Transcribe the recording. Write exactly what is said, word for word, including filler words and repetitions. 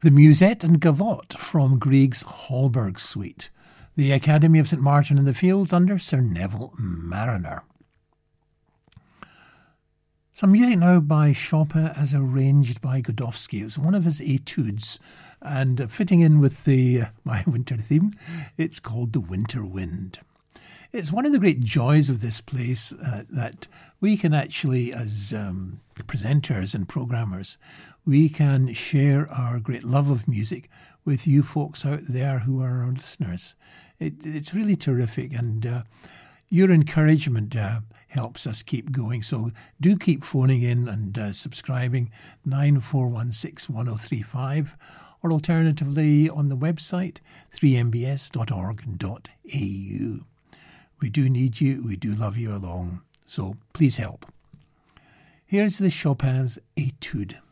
The Musette and Gavotte from Grieg's Hallberg Suite. The Academy of Saint Martin in the Fields under Sir Neville Marriner. Some music now by Chopin as arranged by Godowsky. It was one of his etudes, and fitting in with the uh, my winter theme, it's called The Winter Wind. It's one of the great joys of this place uh, that we can actually, as um, presenters and programmers, we can share our great love of music with you folks out there who are our listeners. It, it's really terrific, and uh, your encouragement uh, helps us keep going. So do keep phoning in and uh, subscribing, nine four one six one oh three five, or alternatively on the website, three m b s dot org dot a u. We do need you, we do love you along, so please help. Here's the Chopin's Etude.